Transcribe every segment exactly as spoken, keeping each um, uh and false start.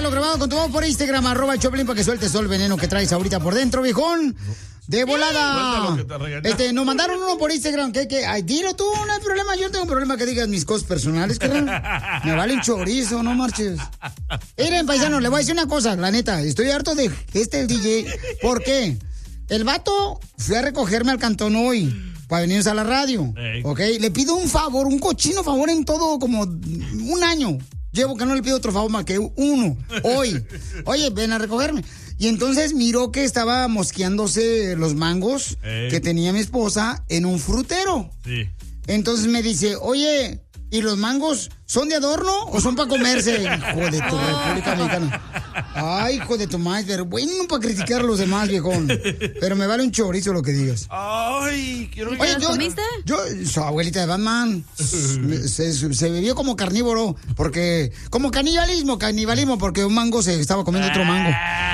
mándalo grabado con tu voz por Instagram, arroba Choplin, para que sueltes todo el veneno que traes ahorita por dentro, viejón. De volada. Este, nos mandaron uno por Instagram. Que, que, ay, dilo tú, no hay problema. Yo no tengo un problema que digas mis cosas personales, carnal. Me vale un chorizo, no marches. Miren, paisanos, le voy a decir una cosa, la neta. Estoy harto de este el D J. ¿Por qué? El vato fue a recogerme al cantón hoy para venirnos a la radio. Hey. ¿Ok? Le pido un favor, un cochino favor en todo como un año. Llevo que no le pido otro favor más que uno. Hoy. Oye, ven a recogerme. Y entonces miró que estaba mosqueándose los mangos hey. que tenía mi esposa en un frutero. Sí. Entonces me dice, oye, ¿y los mangos son de adorno o son para comerse? Hijo de tu República Mexicana. Ay, hijo de tu madre, pero bueno para criticar a los demás, viejón. Pero me vale un chorizo lo que digas. Ay, quiero... Oye, yo, comiste? Yo, su abuelita de Batman, se, se, se bebió como carnívoro, porque, como canibalismo, canibalismo, porque un mango se estaba comiendo otro mango.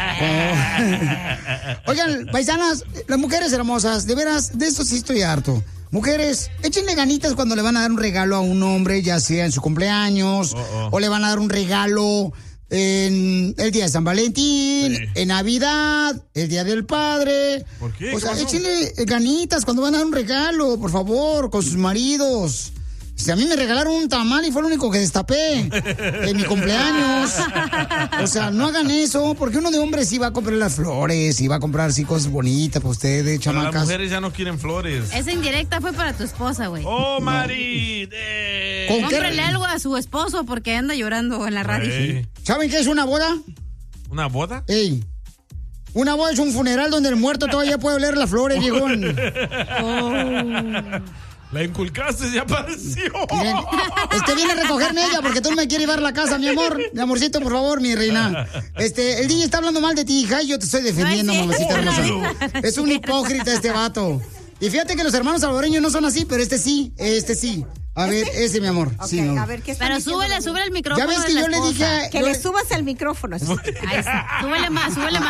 Oh. Oigan, paisanas, las mujeres hermosas, de veras, de esto sí estoy harto. Mujeres, échenle ganitas cuando le van a dar un regalo a un hombre, ya sea en su cumpleaños, oh, oh. o le van a dar un regalo en el día de San Valentín, sí. en Navidad, el día del padre. ¿Por qué? O sea, échenle ganitas cuando van a dar un regalo, por favor, con sus maridos. Si a mí me regalaron un tamal y fue lo único que destapé en mi cumpleaños. O sea, no hagan eso, porque uno de hombres sí va a comprar las flores, y va a comprar sí cosas bonitas para ustedes, chamacas. Las mujeres ya no quieren flores. Esa indirecta fue para tu esposa, güey. ¡Oh, Mari! No. Eh. Cómprele algo a su esposo porque anda llorando en la radio. Sí. ¿Saben qué es una boda? ¿Una boda? Ey. Una boda es un funeral donde el muerto todavía puede oler las flores, viejón. Oh. La inculcaste, ya apareció. Miren, este viene a recogerme ella porque tú no me quieres llevar a la casa, mi amor. Mi amorcito, por favor, mi reina. Este, el D J está hablando mal de ti, hija, y yo te estoy defendiendo, no, mamacita hermosa. Es un hipócrita este vato. Y fíjate que los hermanos salvadoreños no son así, pero este sí, este sí. A ver, ¿este? ese, mi amor. Okay, sí, no. A ver, ¿qué está Pero súbele, súbele el micrófono. Ya ves que yo le dije... Que yo... le subas el micrófono. Ahí sí. Súbele más, súbele más.